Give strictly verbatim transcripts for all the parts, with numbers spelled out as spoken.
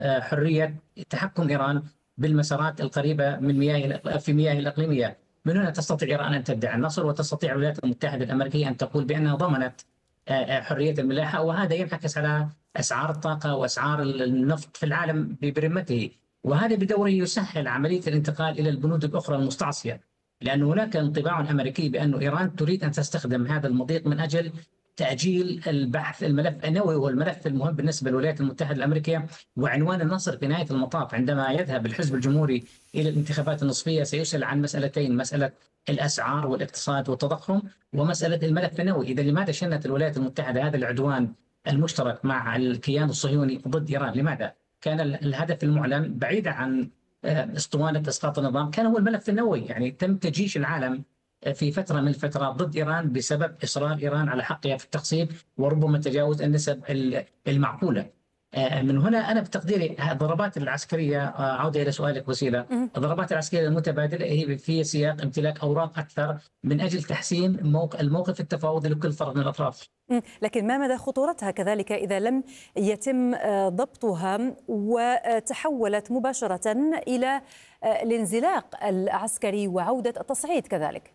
حرية تحكم إيران بالمسارات القريبة من مياه في مياه الإقليمية. من هنا تستطيع إيران أن تدعي النصر، وتستطيع الولايات المتحدة الأمريكية أن تقول بأنها ضمنت حرية الملاحة، وهذا ينعكس على أسعار الطاقة وأسعار النفط في العالم برمته، وهذا بدوره يسهل عملية الانتقال إلى البنود الأخرى المستعصية، لأن هناك انطباع أمريكي بأن إيران تريد أن تستخدم هذا المضيق من أجل تأجيل البحث الملف النووي، والملف المهم بالنسبة للولايات المتحدة الأمريكية، وعنوان النصر في نهاية المطاف عندما يذهب الحزب الجمهوري إلى الانتخابات النصفية سيسأل عن مسألتين: مسألة الأسعار والاقتصاد والتضخم، ومسألة الملف النووي. إذا لماذا شنت الولايات المتحدة هذا العدوان المشترك مع الكيان الصهيوني ضد إيران؟ لماذا؟ كان الهدف المعلن بعيدا عن اسطوانة إسقاط النظام كان هو الملف النووي. يعني تم تجيش العالم في فترة من الفترات ضد إيران بسبب إصرار إيران على حقها في التقسيم وربما تجاوز النسب المعقولة. من هنا أنا بتقديري الضربات العسكرية، عودة إلى سؤالك وسيلة، الضربات العسكرية المتبادلة هي في سياق امتلاك أوراق أكثر من أجل تحسين الموقف التفاوضي لكل طرف من الأطراف. لكن ما مدى خطورتها كذلك إذا لم يتم ضبطها وتحولت مباشرة إلى الانزلاق العسكري وعودة التصعيد كذلك؟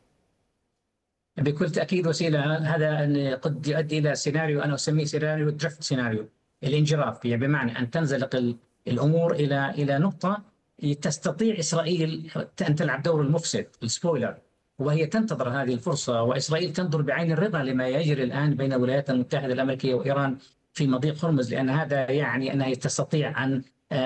بكل تأكيد وسيلة، هذا قد يؤدي إلى سيناريو أنا أسميه سيناريو درفت، سيناريو الانجراف، يعني بمعنى أن تنزلق الأمور إلى إلى نقطة تستطيع إسرائيل أن تلعب دور المفسد، السبويلر، وهي تنتظر هذه الفرصة، وإسرائيل تنظر بعين الرضا لما يجري الآن بين الولايات المتحدة الأمريكية وإيران في مضيق هرمز، لأن هذا يعني أنها تستطيع أن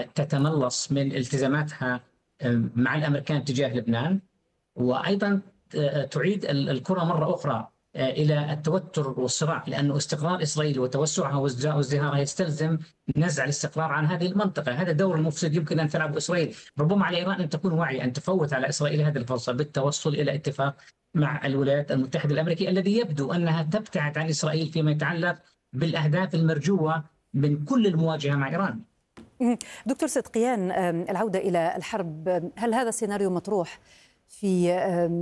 تتملص من التزاماتها مع الأمريكان تجاه لبنان، وأيضا تعيد الكرة مرة أخرى إلى التوتر والصراع، لأنه استقرار إسرائيل وتوسعها وازدهارها يستلزم نزع الاستقرار عن هذه المنطقة. هذا دور المفسد يمكن أن تلعبه إسرائيل. ربما على إيران أن تكون واعية أن تفوت على إسرائيل هذه الفرصة بالتوصل إلى اتفاق مع الولايات المتحدة الأمريكية، الذي يبدو أنها تبتعد عن إسرائيل فيما يتعلق بالأهداف المرجوة من كل المواجهة مع إيران. دكتور صدقيان، العودة إلى الحرب، هل هذا السيناريو مطروح في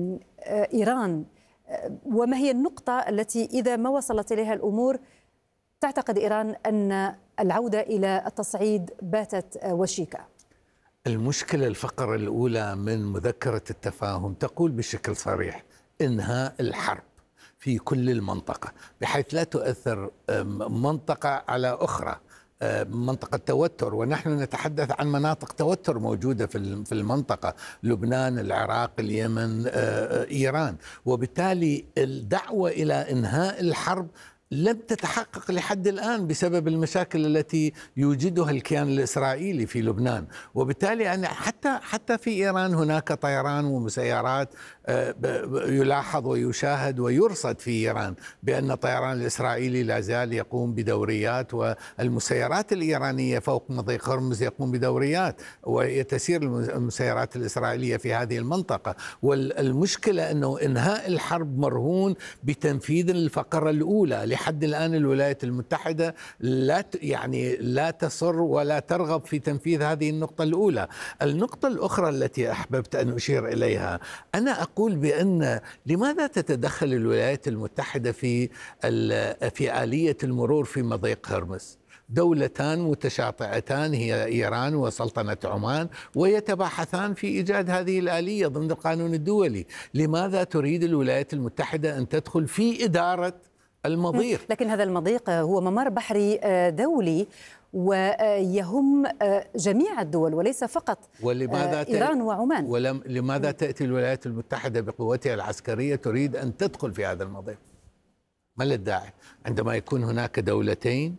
إيران؟ وما هي النقطة التي إذا ما وصلت إليها الأمور تعتقد إيران أن العودة إلى التصعيد باتت وشيكة؟ المشكلة الفقرة الأولى من مذكرة التفاهم تقول بشكل صريح إنهاء الحرب في كل المنطقة، بحيث لا تؤثر منطقة على أخرى، منطقة توتر، ونحن نتحدث عن مناطق توتر موجودة في المنطقة، لبنان، العراق، اليمن، إيران، وبالتالي الدعوة إلى إنهاء الحرب لم تتحقق لحد الآن بسبب المشاكل التي يوجدها الكيان الإسرائيلي في لبنان. وبالتالي يعني حتى حتى في إيران هناك طيران ومسيرات يلاحظ ويشاهد ويرصد في إيران بأن الطيران الإسرائيلي لا زال يقوم بدوريات، والمسيرات الإيرانية فوق مضيق هرمز يقوم بدوريات، وتسير المسيرات الإسرائيلية في هذه المنطقة. والمشكلة أنه إنهاء الحرب مرهون بتنفيذ الفقرة الأولى. لحد الآن الولايات المتحدة لا يعني لا تصر ولا ترغب في تنفيذ هذه النقطة الأولى. النقطة الأخرى التي أحببت أن أشير إليها، أنا أقول بأن لماذا تتدخل الولايات المتحدة في في آلية المرور في مضيق هرمز؟ دولتان متشاطئتان هي إيران وسلطنة عمان، ويتباحثان في إيجاد هذه الآلية ضمن القانون الدولي. لماذا تريد الولايات المتحدة أن تدخل في إدارة المضيق؟ لكن هذا المضيق هو ممر بحري دولي ويهم جميع الدول وليس فقط ولماذا إيران وعمان. ولماذا تأتي الولايات المتحدة بقوتها العسكرية تريد أن تدخل في هذا المضيق؟ ما الداعي عندما يكون هناك دولتين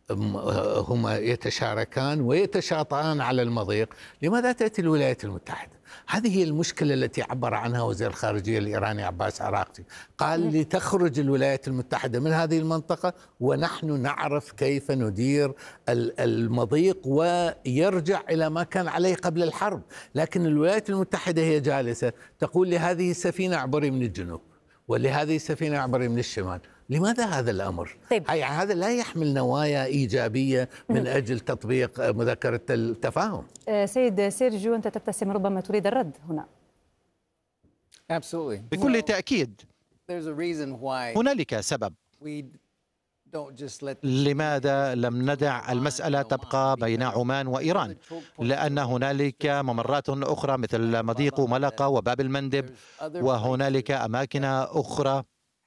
هما يتشاركان ويتشاطئان على المضيق؟ لماذا تأتي الولايات المتحدة؟ هذه هي المشكلة التي عبر عنها وزير الخارجية الإيراني عباس عراقچي، قال لتخرج الولايات المتحدة من هذه المنطقة ونحن نعرف كيف ندير المضيق ويرجع إلى ما كان عليه قبل الحرب. لكن الولايات المتحدة هي جالسة تقول لهذه السفينة اعبري من الجنوب ولهذه السفينة اعبري من الشمال. لماذا هذا الأمر؟ طيب. هذا لا يحمل نوايا إيجابية من أجل تطبيق مذكرة التفاهم. سيد سيرجيو، أنت تبتسم، ربما تريد الرد هنا. بكل تأكيد هنالك سبب. لماذا لم ندع المسألة تبقى بين عمان وإيران؟ لأن هنالك ممرات أخرى مثل مضيق ملقا وباب المندب، وهنالك أماكن أخرى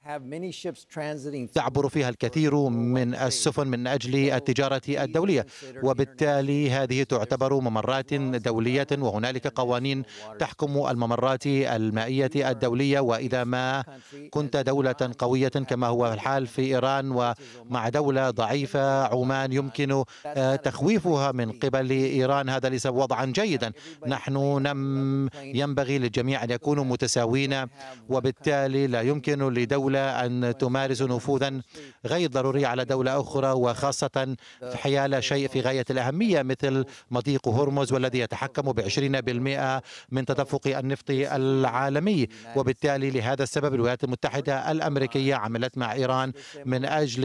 تعبر فيها الكثير من السفن من أجل التجارة الدولية، وبالتالي هذه تعتبر ممرات دولية، وهنالك قوانين تحكم الممرات المائية الدولية. وإذا ما كنت دولة قوية كما هو الحال في إيران ومع دولة ضعيفة عمان يمكن تخويفها من قبل إيران، هذا ليس وضعا جيدا. نحن نم ينبغي للجميع أن يكونوا متساوين، وبالتالي لا يمكن لدولة أن تمارس نفوذا غير ضروري على دولة أخرى، وخاصة في حيال شيء في غاية الأهمية مثل مضيق هرمز والذي يتحكم بعشرين بالمئة من تدفق النفط العالمي. وبالتالي لهذا السبب الولايات المتحدة الأمريكية عملت مع إيران من أجل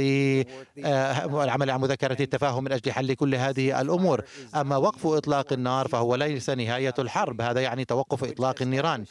العمل على مذكرة التفاهم من أجل حل كل هذه الأمور. أما وقف إطلاق النار فهو ليس نهاية الحرب، هذا يعني توقف إطلاق النيران،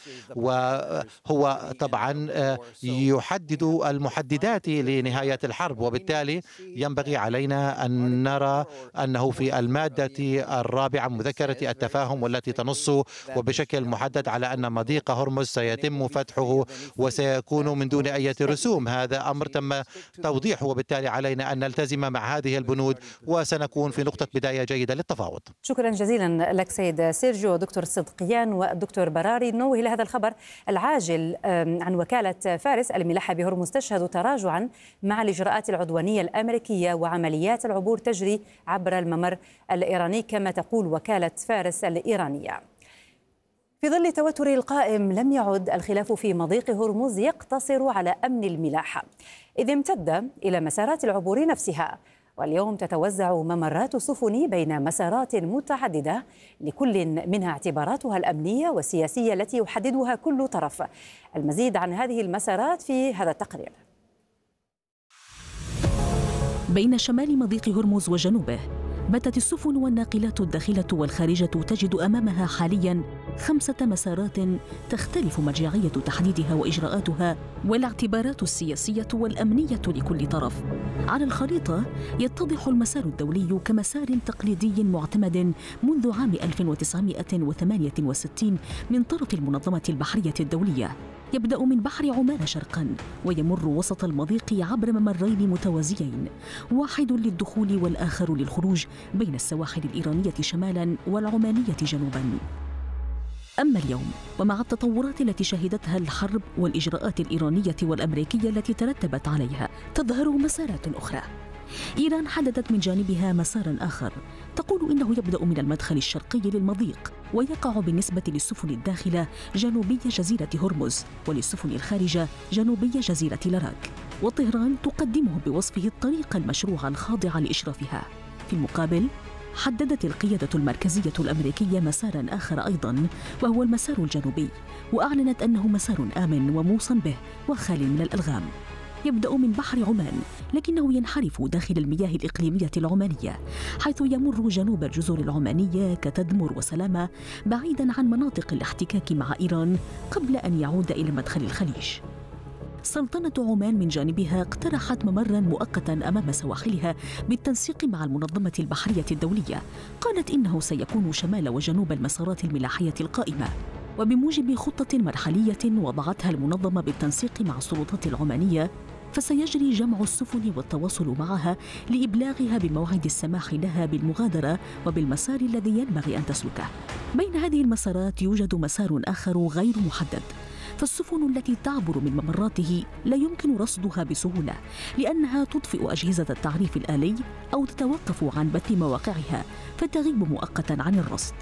وهو طبعا يحدد المحددات لنهاية الحرب. وبالتالي ينبغي علينا أن نرى أنه في المادة الرابعة مذكرة التفاهم والتي تنص وبشكل محدد على أن مضيق هرمز سيتم فتحه وسيكون من دون أي رسوم، هذا أمر تم توضيحه، وبالتالي علينا أن نلتزم مع هذه البنود وسنكون في نقطة بداية جيدة للتفاوض. شكرا جزيلا لك سيد سيرجيو. دكتور صدقيان والدكتور براري، نوه إلى هذا الخبر العاجل عن وكالة فارس الملاحة بهرمز تشهد تراجعا مع الإجراءات العدوانية الأمريكية، وعمليات العبور تجري عبر الممر الإيراني كما تقول وكالة فارس الإيرانية. في ظل التوتر القائم لم يعد الخلاف في مضيق هرمز يقتصر على أمن الملاحة، إذ امتد إلى مسارات العبور نفسها، واليوم تتوزع ممرات السفن بين مسارات متعددة لكل منها اعتباراتها الأمنية والسياسية التي يحددها كل طرف. المزيد عن هذه المسارات في هذا التقرير. بين شمال مضيق هرمز وجنوبه باتت السفن والناقلات الداخلة والخارجة تجد أمامها حالياً خمسة مسارات تختلف مرجعية تحديدها وإجراءاتها والاعتبارات السياسية والأمنية لكل طرف. على الخريطة يتضح المسار الدولي كمسار تقليدي معتمد منذ عام ألف وتسعمائة وثمانية وستين من طرف المنظمة البحرية الدولية، يبدأ من بحر عمان شرقاً ويمر وسط المضيق عبر ممرين متوازيين، واحد للدخول والآخر للخروج، بين السواحل الإيرانية شمالاً والعمانية جنوباً. أما اليوم ومع التطورات التي شهدتها الحرب والإجراءات الإيرانية والأمريكية التي ترتبت عليها، تظهر مسارات أخرى. إيران حددت من جانبها مساراً آخر تقول إنه يبدأ من المدخل الشرقي للمضيق ويقع بالنسبة للسفن الداخلة جنوبي جزيرة هرمز، وللسفن الخارجة جنوبي جزيرة لاراك، وطهران تقدمه بوصفه الطريق المشروع الخاضع لإشرافها. في المقابل حددت القيادة المركزية الأمريكية مساراً آخر أيضاً، وهو المسار الجنوبي، وأعلنت أنه مسار آمن وموصى به وخال من الألغام. يبدأ من بحر عمان لكنه ينحرف داخل المياه الإقليمية العمانية، حيث يمر جنوب الجزر العمانية كتدمر وسلامة، بعيداً عن مناطق الاحتكاك مع إيران قبل أن يعود إلى مدخل الخليج. سلطنة عمان من جانبها اقترحت ممراً مؤقتاً أمام سواحلها بالتنسيق مع المنظمة البحرية الدولية، قالت إنه سيكون شمال وجنوب المسارات الملاحية القائمة، وبموجب خطة مرحلية وضعتها المنظمة بالتنسيق مع السلطات العمانية، فسيجري جمع السفن والتواصل معها لإبلاغها بموعد السماح لها بالمغادرة وبالمسار الذي ينبغي أن تسلكه. بين هذه المسارات يوجد مسار آخر غير محدد، فالسفن التي تعبر من ممراته لا يمكن رصدها بسهولة، لأنها تطفئ أجهزة التعريف الآلي أو تتوقف عن بث مواقعها فتغيب مؤقتاً عن الرصد.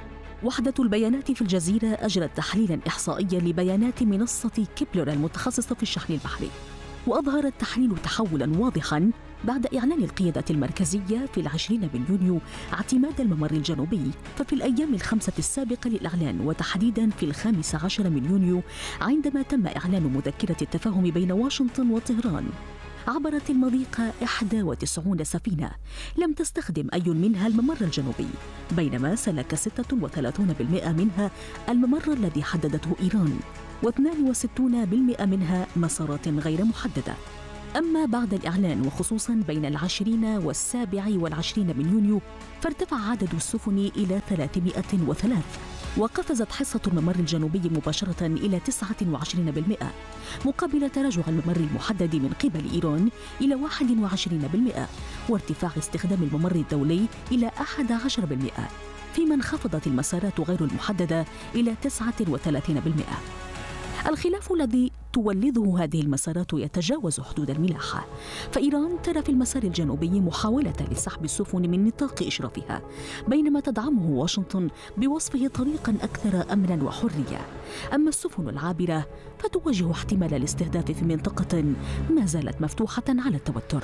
وحدة البيانات في الجزيرة أجرت تحليلاً إحصائياً لبيانات منصة كيبلر المتخصصة في الشحن البحري، وأظهر التحليل تحولاً واضحاً بعد إعلان القيادة المركزية في العشرين من يونيو اعتماد الممر الجنوبي. ففي الأيام الخمسة السابقة للإعلان، وتحديداً في الخامس عشر من يونيو عندما تم إعلان مذكرة التفاهم بين واشنطن وطهران، عبرت المضيق إحدى وتسعين سفينة، لم تستخدم أي منها الممر الجنوبي، بينما سلك ستة وثلاثين بالمئة منها الممر الذي حددته إيران، واثنين وستين بالمئة منها مسارات غير محددة. أما بعد الإعلان وخصوصاً بين العشرين والسابع والعشرين من يونيو فارتفع عدد السفن إلى ثلاثمائة وثلاثة، وقفزت حصة الممر الجنوبي مباشرة إلى تسعة وعشرين بالمئة مقابل تراجع الممر المحدد من قبل إيران إلى واحد وعشرين بالمئة وارتفاع استخدام الممر الدولي إلى أحد عشر بالمئة، فيما انخفضت المسارات غير المحددة إلى تسعة وثلاثين بالمئة. الخلاف الذي تولده هذه المسارات يتجاوز حدود الملاحة، فإيران ترى في المسار الجنوبي محاولة لسحب السفن من نطاق إشرافها، بينما تدعمه واشنطن بوصفه طريقاً أكثر أمناً وحرية. أما السفن العابرة فتواجه احتمال الاستهداف في منطقة ما زالت مفتوحة على التوتر.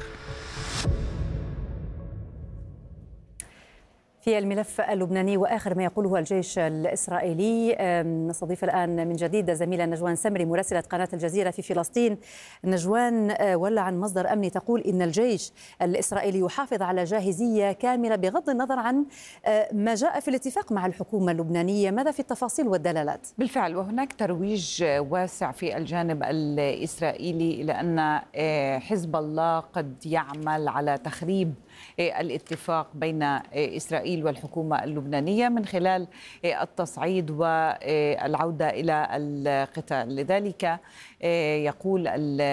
في الملف اللبناني وآخر ما يقوله الجيش الإسرائيلي، نستضيف الآن من جديد زميلة نجوان سمري مراسلة قناة الجزيرة في فلسطين. نجوان، ولا عن مصدر أمني تقول إن الجيش الإسرائيلي يحافظ على جاهزية كاملة بغض النظر عن ما جاء في الاتفاق مع الحكومة اللبنانية، ماذا في التفاصيل والدلالات؟ بالفعل، وهناك ترويج واسع في الجانب الإسرائيلي إلى أن حزب الله قد يعمل على تخريب الاتفاق بين إسرائيل والحكومة اللبنانية من خلال التصعيد والعودة إلى القتال. لذلك يقول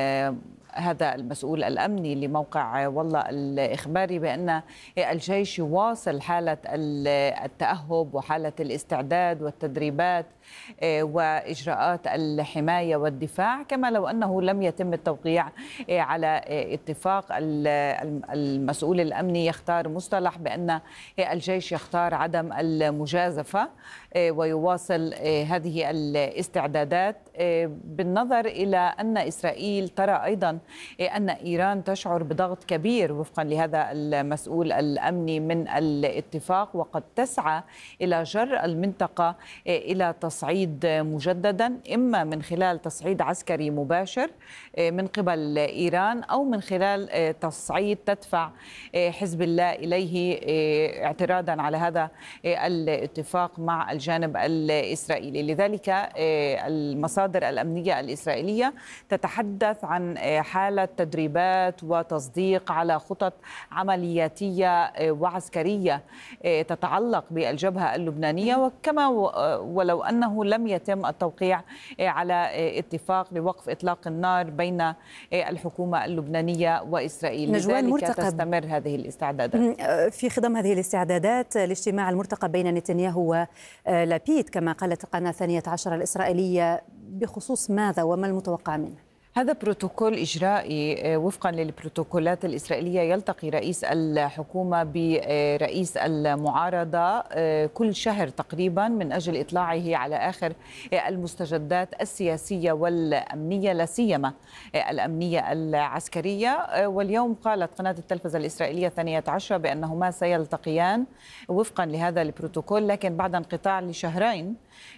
هذا المسؤول الأمني لموقع والله الإخباري بأن الجيش يواصل حالة التأهب وحالة الاستعداد والتدريبات وإجراءات الحماية والدفاع، كما لو أنه لم يتم التوقيع على اتفاق. المسؤول الأمني يختار مصطلح بأن الجيش يختار عدم المجازفة ويواصل هذه الاستعدادات، بالنظر إلى أن إسرائيل ترى أيضا أن إيران تشعر بضغط كبير وفقا لهذا المسؤول الأمني من الاتفاق، وقد تسعى إلى جر المنطقة إلى تصعيد مجددا، إما من خلال تصعيد عسكري مباشر من قبل إيران أو من خلال تصعيد تدفع حزب الله إليه اعتراضا على هذا الاتفاق مع الجانب الإسرائيلي. لذلك المصادر الأمنية الإسرائيلية تتحدث عن حالة تدريبات وتصديق على خطط عملياتية وعسكرية تتعلق بالجبهة اللبنانية، وكما ولو أنه لم يتم التوقيع على اتفاق لوقف إطلاق النار بين الحكومة اللبنانية وإسرائيل. لذلك تستمر هذه الاستعدادات. في خضم هذه الاستعدادات الاجتماع المرتقب بين نتنياهو ولابيد كما قالت القناة الثانية عشر الإسرائيلية، بخصوص ماذا وما المتوقع منه؟ هذا بروتوكول إجرائي وفقا للبروتوكولات الإسرائيلية، يلتقي رئيس الحكومة برئيس المعارضة كل شهر تقريبا من أجل إطلاعه على آخر المستجدات السياسية والأمنية، لا سيما الأمنية العسكرية. واليوم قالت قناة التلفزة الإسرائيلية الثانية عشرة بأنهما سيلتقيان وفقا لهذا البروتوكول، لكن بعد انقطاع لشهرين،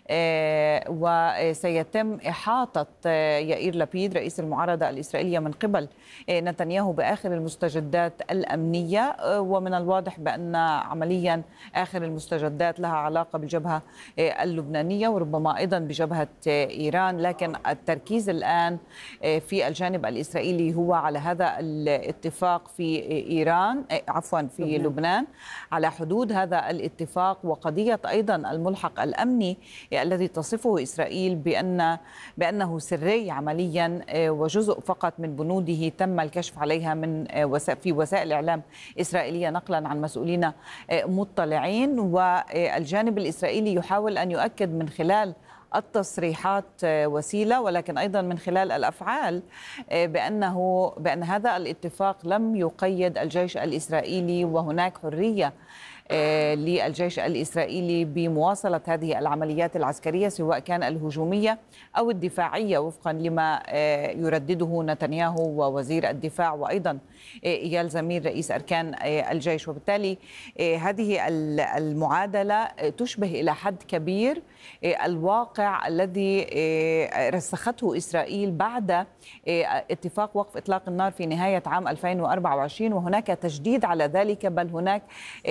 وسيتم إحاطة يائير لابيد رئيس المعارضة الإسرائيلية من قبل نتنياهو بآخر المستجدات الأمنية. ومن الواضح بأن عمليا آخر المستجدات لها علاقة بالجبهة اللبنانية وربما أيضا بجبهة إيران، لكن التركيز الآن في الجانب الإسرائيلي هو على هذا الاتفاق في إيران عفوا في لبنان, لبنان على حدود هذا الاتفاق، وقضية أيضا الملحق الأمني الذي تصفه إسرائيل بأن بأنه سري عمليا وجزء فقط من بنوده تم الكشف عليها من في وسائل إعلام إسرائيلية نقلا عن مسؤولين مطلعين. والجانب الإسرائيلي يحاول أن يؤكد من خلال التصريحات وسيلة، ولكن أيضا من خلال الأفعال بأنه بأن هذا الاتفاق لم يقيد الجيش الإسرائيلي، وهناك حرية للجيش الإسرائيلي بمواصلة هذه العمليات العسكرية سواء كان الهجومية أو الدفاعية وفقا لما يردده نتنياهو ووزير الدفاع وأيضا إيال زمير رئيس أركان الجيش. وبالتالي هذه المعادلة تشبه إلى حد كبير الواقع الذي رسخته إسرائيل بعد اتفاق وقف إطلاق النار في نهاية عام ألفين وأربعة وعشرين، وهناك تجديد على ذلك، بل هناك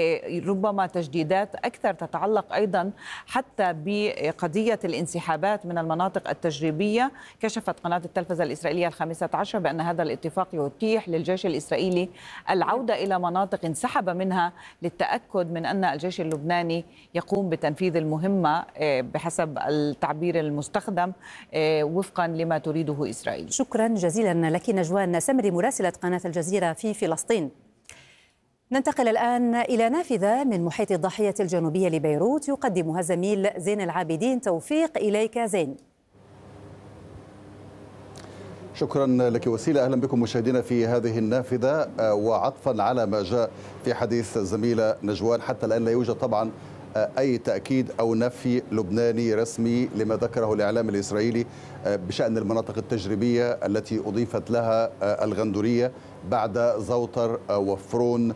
ربما تجديدات أكثر تتعلق أيضا حتى بقضية الانسحابات من المناطق التجريبية. كشفت قناة التلفزة الإسرائيلية الخامسة عشر بأن هذا الاتفاق يتيح للجيش الإسرائيلي العودة إلى مناطق انسحب منها للتأكد من أن الجيش اللبناني يقوم بتنفيذ المهمة بحسب التعبير المستخدم وفقا لما تريده إسرائيل. شكرا جزيلا لك نجوان سمري مراسلة قناة الجزيرة في فلسطين. ننتقل الآن إلى نافذة من محيط الضاحية الجنوبية لبيروت يقدمها الزميل زين العابدين. توفيق إليك زين. شكرا لك وسيلة. أهلا بكم مشاهدينا في هذه النافذة. وعطفا على ما جاء في حديث الزميلة نجوان، حتى الآن لا يوجد طبعا أي تأكيد أو نفي لبناني رسمي لما ذكره الإعلام الإسرائيلي بشأن المناطق التجريبية التي أضيفت لها الغندورية بعد زوطر وفرون،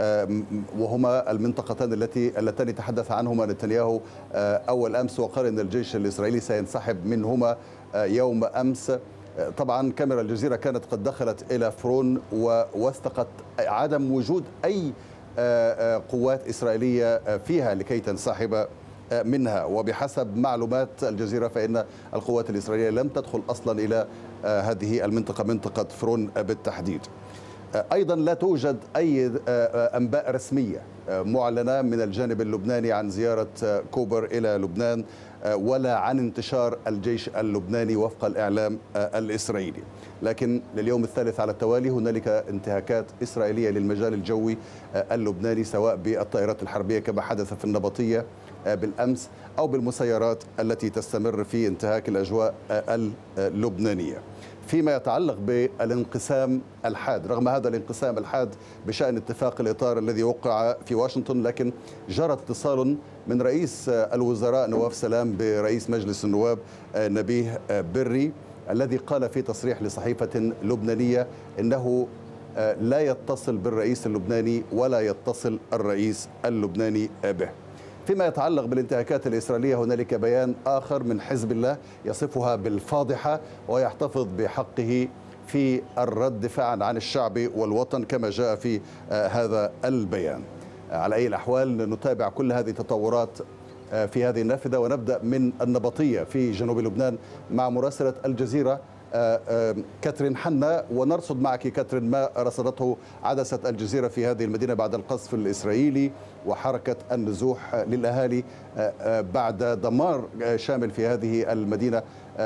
وهما المنطقتان التي اللتان تحدث عنهما نتنياهو أول أمس، وقال أن الجيش الإسرائيلي سينسحب منهما يوم أمس. طبعا كاميرا الجزيرة كانت قد دخلت إلى فرون ووثقت عدم وجود أي قوات إسرائيلية فيها لكي تنسحب منها، وبحسب معلومات الجزيرة فإن القوات الإسرائيلية لم تدخل أصلا إلى هذه المنطقة، منطقة فرون بالتحديد. أيضا لا توجد أي أنباء رسمية معلنة من الجانب اللبناني عن زيارة كوبر إلى لبنان ولا عن انتشار الجيش اللبناني وفق الإعلام الإسرائيلي. لكن لليوم الثالث على التوالي هنالك انتهاكات إسرائيلية للمجال الجوي اللبناني، سواء بالطائرات الحربية كما حدث في النبطية بالأمس أو بالمسيرات التي تستمر في انتهاك الأجواء اللبنانية. فيما يتعلق بالانقسام الحاد، رغم هذا الانقسام الحاد بشأن اتفاق الإطار الذي وقع في واشنطن، لكن جرى اتصال من رئيس الوزراء نواف سلام برئيس مجلس النواب نبيه بري، الذي قال في تصريح لصحيفة لبنانية إنه لا يتصل بالرئيس اللبناني ولا يتصل الرئيس اللبناني به. فيما يتعلق بالانتهاكات الإسرائيلية هنالك بيان آخر من حزب الله يصفها بالفاضحة ويحتفظ بحقه في الرد دفاعا عن الشعب والوطن كما جاء في هذا البيان. على أي الأحوال نتابع كل هذه التطورات في هذه النافذة، ونبدأ من النبطية في جنوب لبنان مع مراسلة الجزيرة كاترين حنا، ونرصد معك كاترين ما رصدته عدسة الجزيرة في هذه المدينة بعد القصف الإسرائيلي وحركة النزوح للأهالي بعد دمار شامل في هذه المدينة.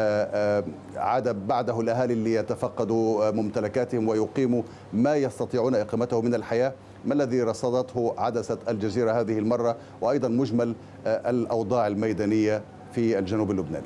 عاد بعده الأهالي ليتفقدوا ممتلكاتهم ويقيموا ما يستطيعون إقامته من الحياة. ما الذي رصدته عدسة الجزيرة هذه المرة، وأيضا مجمل الأوضاع الميدانية في الجنوب اللبناني؟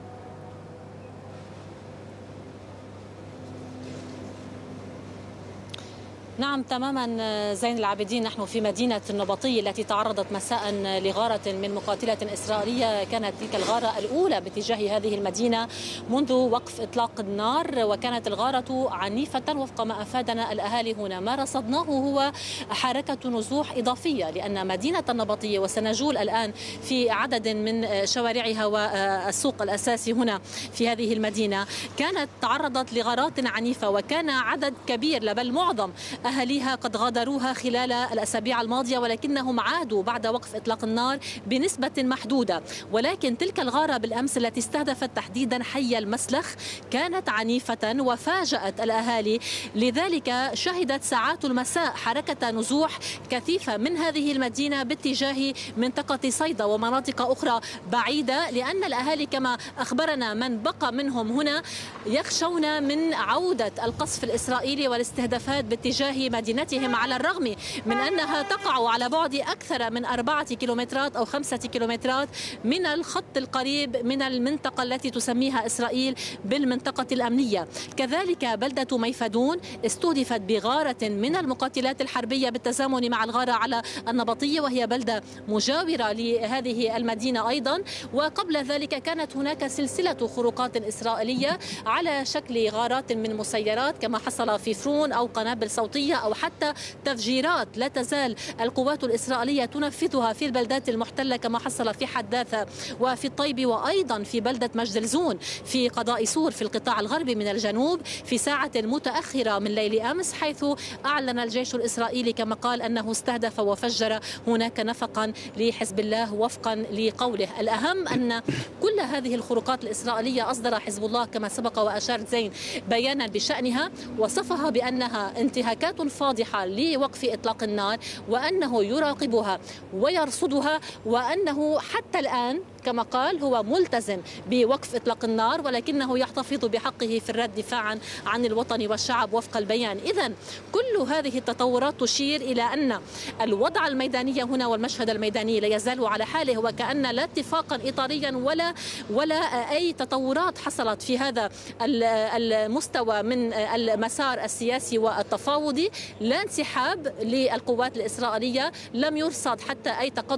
نعم تماما زين العابدين، نحن في مدينة النبطية التي تعرضت مساء لغارة من مقاتلة إسرائيلية. كانت تلك الغارة الأولى باتجاه هذه المدينة منذ وقف إطلاق النار، وكانت الغارة عنيفة وفق ما أفادنا الأهالي هنا. ما رصدناه هو حركة نزوح إضافية، لأن مدينة النبطية وسنجول الآن في عدد من شوارعها والسوق الأساسي هنا في هذه المدينة كانت تعرضت لغارات عنيفة، وكان عدد كبير بل معظم أهاليها قد غادروها خلال الأسابيع الماضية، ولكنهم عادوا بعد وقف إطلاق النار بنسبة محدودة. ولكن تلك الغارة بالأمس التي استهدفت تحديدا حي المسلخ كانت عنيفة وفاجأت الأهالي، لذلك شهدت ساعات المساء حركة نزوح كثيفة من هذه المدينة باتجاه منطقة صيدا ومناطق أخرى بعيدة، لأن الأهالي كما أخبرنا من بقى منهم هنا يخشون من عودة القصف الإسرائيلي والاستهدافات باتجاه مدينتهم، على الرغم من أنها تقع على بعد أكثر من أربعة كيلومترات أو خمسة كيلومترات من الخط القريب من المنطقة التي تسميها إسرائيل بالمنطقة الأمنية. كذلك بلدة ميفدون استهدفت بغارة من المقاتلات الحربية بالتزامن مع الغارة على النبطية، وهي بلدة مجاورة لهذه المدينة أيضا. وقبل ذلك كانت هناك سلسلة خروقات إسرائيلية على شكل غارات من مسيرات كما حصل في فرون أو قنابل صوتية صاروخية أو حتى تفجيرات لا تزال القوات الإسرائيلية تنفذها في البلدات المحتلة كما حصل في حداثة وفي الطيب وأيضا في بلدة مجدلزون في قضاء سور في القطاع الغربي من الجنوب في ساعة متأخرة من ليل أمس، حيث أعلن الجيش الإسرائيلي كما قال أنه استهدف وفجر هناك نفقا لحزب الله وفقا لقوله. الأهم أن كل هذه الخروقات الإسرائيلية أصدر حزب الله كما سبق وأشارت زين بيانا بشأنها، وصفها بأنها انتهاكات فاضحة لوقف إطلاق النار، وأنه يراقبها ويرصدها، وأنه حتى الآن كما قال هو ملتزم بوقف إطلاق النار، ولكنه يحتفظ بحقه في الرد دفاعا عن الوطن والشعب وفق البيان. إذن كل هذه التطورات تشير إلى أن الوضع الميداني هنا والمشهد الميداني لا يزال على حاله، وكأن لا اتفاقا إطاريا ولا ولا أي تطورات حصلت في هذا المستوى من المسار السياسي والتفاوضي. لا انسحاب للقوات الإسرائيلية، لم يرصد حتى أي تقدم